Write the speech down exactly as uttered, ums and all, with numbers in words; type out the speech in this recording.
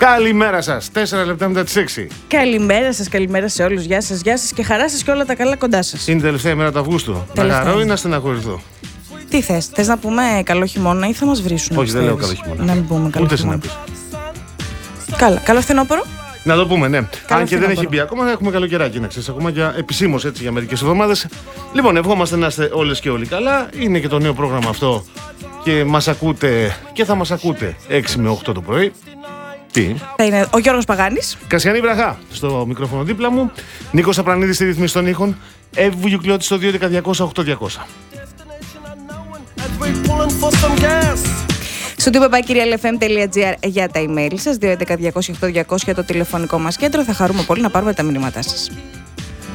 Καλημέρα σας. Τέσσερα λεπτά μετά τις έξι. Καλημέρα σας, καλημέρα σε όλους. Γεια σας, γεια σας και χαρά σας και όλα τα καλά κοντά σας. Είναι η τελευταία ημέρα του Αυγούστου. Να χαρώ ή να στεναχωρηθώ? Τι θες, θες να πούμε καλό χειμώνα ή θα μας βρίσουν? Όχι, δεν λέω καλό χειμώνα. Να μην πούμε καλό Ούτε χειμώνα. εσύ να πεις. Καλά, καλό φθινόπωρο. Να το πούμε, ναι. Καλό Αν και δεν φθινόπωρο. έχει μπει ακόμα, έχουμε καλοκαιράκι να ξέρεις. Ακόμα για επισήμως έτσι για μερικές εβδομάδες. Λοιπόν, ευχόμαστε να είστε όλες και όλοι καλά. Είναι και το νέο πρόγραμμα αυτό και μας ακούτε και θα μας ακούτε έξι με οκτώ το πρωί. Τι? Θα είναι ο Γιώργος Παγάνης. Κασιανή Βραχά στο μικρόφωνο δίπλα μου. Νίκος Απρανίδης στη ρύθμιση των ήχων. Εύη Βουγιουκλιώτη στο δύο έντεκα διακόσια οκτώ διακόσια. Στο τύπο.gr για τα email σας, δύο έντεκα διακόσια οκτώ διακόσια το τηλεφωνικό μας κέντρο. Θα χαρούμε πολύ να πάρουμε τα μηνύματά σας.